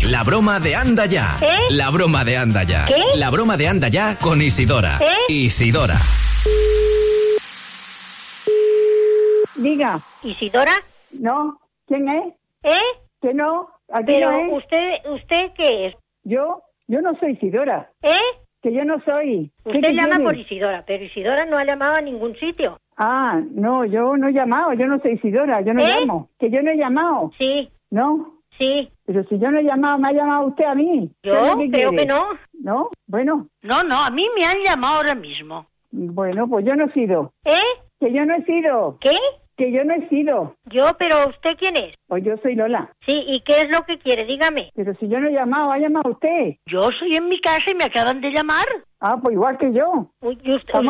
La broma de Anda Ya. La broma de Anda Ya. ¿Qué? La broma de Anda Ya con Isidora. Isidora. Diga. ¿Isidora? No. ¿Quién es? Que no. Aquí Pero no es. ¿usted qué es? Yo no soy Isidora. Que yo no soy. Usted llama quiere? por Isidora, pero Isidora no ha llamado a ningún sitio. Ah, no, yo no he llamado. Yo no soy Isidora. Yo no llamo. Que yo no he llamado. Sí. ¿No? Sí. Pero si yo no he llamado, me ha llamado usted a mí. Yo creo quiere? que no. ¿No? Bueno. No, a mí me han llamado ahora mismo. Bueno, pues yo no he sido. Que yo no he sido. ¿Qué? Que yo no he sido. Yo, pero ¿usted quién es? Pues yo soy Lola. Sí, ¿y qué es lo que quiere? Dígame. Pero si yo no he llamado, ha llamado usted. Yo soy en mi casa y me acaban de llamar. Ah, pues igual que yo. Uy,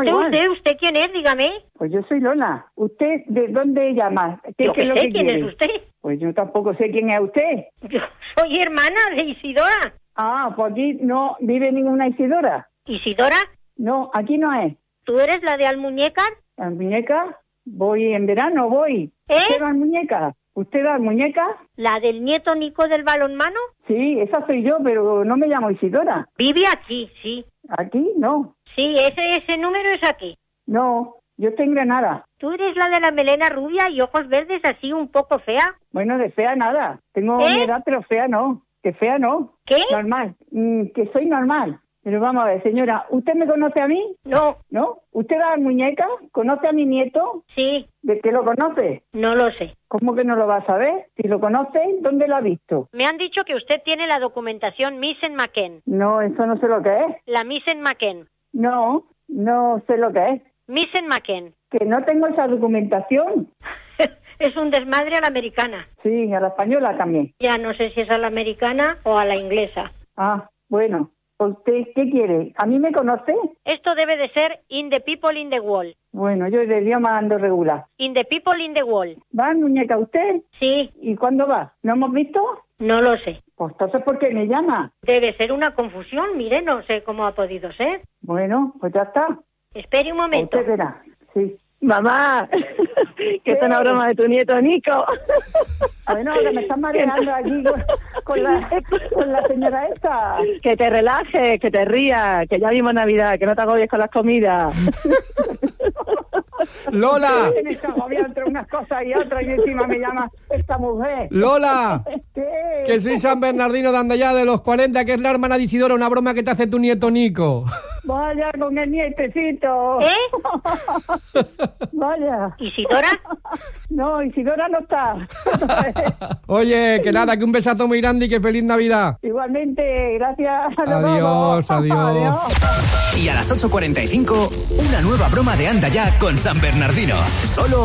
¿Usted quién es? Dígame. Pues yo soy Lola. ¿Usted de dónde llama? ¿Qué es lo que ¿Quién quiere? es usted? Pues yo tampoco sé quién es usted. Yo soy hermana de Isidora. Ah, pues aquí no vive ninguna Isidora. ¿Isidora? No, aquí no es. ¿Tú eres la de Almuñécar? ¿Almuñeca? Voy en verano, voy. ¿Usted va Almuñeca? ¿Usted va Almuñeca? ¿La del nieto Nico del balonmano? Sí, esa soy yo, pero no me llamo Isidora. Vive aquí, sí. ¿Aquí? No. Sí, ese número es aquí. No, yo estoy en Granada. ¿Tú eres la de la melena rubia y ojos verdes así un poco fea? Bueno, de fea nada. Tengo mi edad, pero fea no. Que fea no. ¿Qué? Normal. Que soy normal. Pero vamos a ver, señora, ¿usted me conoce a mí? No. ¿No? ¿Usted va a Muñeca? ¿Conoce a mi nieto? Sí. ¿De qué lo conoce? No lo sé. ¿Cómo que no lo va a saber? Si lo conoce, ¿dónde lo ha visto? Me han dicho que usted tiene la documentación Missen McKen. No, eso no sé lo que es. La Missen McKen. No sé lo que es. Missen McKen. Que no tengo esa documentación. Es un desmadre a la americana. Sí, a la española también. Ya no sé si es a la americana o a la inglesa. Ah, bueno. ¿Usted qué quiere? ¿A mí me conoce? Esto debe de ser In the People in the Wall. Bueno, yo de idioma ando regular. In the People in the Wall. ¿Va, muñeca, usted? Sí. ¿Y cuándo va? ¿No hemos visto? No lo sé. Pues entonces, ¿por qué me llama? Debe ser una confusión, mire, no sé cómo ha podido ser. Bueno, pues ya está. Espere un momento. Usted verá, sí. Mamá, que es una broma de tu nieto Nico. Bueno, que me están mareando aquí con la señora esta. Que te relajes, que te rías, que ya vimos Navidad, que no te agobies con las comidas. Lola. Tienes que agobiar entre unas cosas y otras y encima me llama esta mujer. Lola. ¿Qué? Que soy San Bernardino de Andallá de los 40, que es la hermana de Isidora, una broma que te hace tu nieto Nico. Vaya con el nietecito. Vaya. ¿Isidora? No, Isidora no está. Oye, que nada, que un besazo muy grande y que feliz Navidad. Igualmente, gracias. Adiós. Y a las 8:45, una nueva broma de Anda Ya con San Bernardino. Solo